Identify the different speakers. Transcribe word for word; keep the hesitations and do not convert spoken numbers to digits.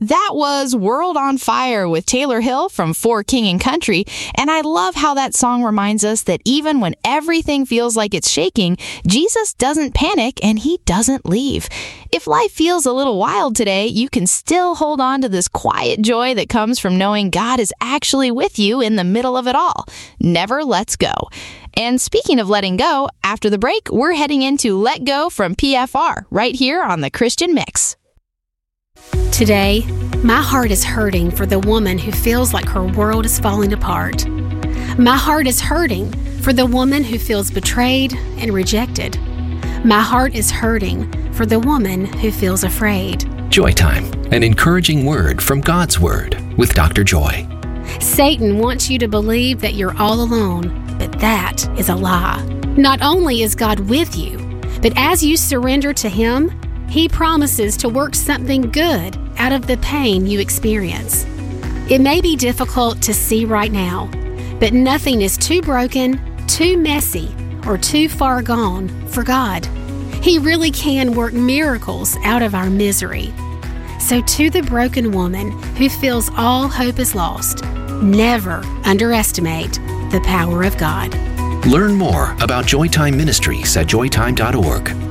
Speaker 1: That was World on Fire with Taylor Hill from For King and Country, and I love how that song reminds us that even when everything feels like it's shaking, Jesus doesn't panic and he doesn't leave. If life feels a little wild today, you can still hold on to this quiet joy that comes from knowing God is actually with you in the middle of it all. Never lets go. And speaking of letting go, after the break, we're heading into Let Go from P F R, right here on the Christian Mix.
Speaker 2: Today, my heart is hurting for the woman who feels like her world is falling apart. My heart is hurting for the woman who feels betrayed and rejected. My heart is hurting for the woman who feels afraid.
Speaker 3: Joy Time, an encouraging word from God's Word with Doctor Joy.
Speaker 2: Satan wants you to believe that you're all alone, but that is a lie. Not only is God with you, but as you surrender to Him, He promises to work something good out of the pain you experience. It may be difficult to see right now, but nothing is too broken, too messy, or too far gone for God. He really can work miracles out of our misery. So to the broken woman who feels all hope is lost, never underestimate the power of God.
Speaker 3: Learn more about Joytime Ministries at joytime dot org.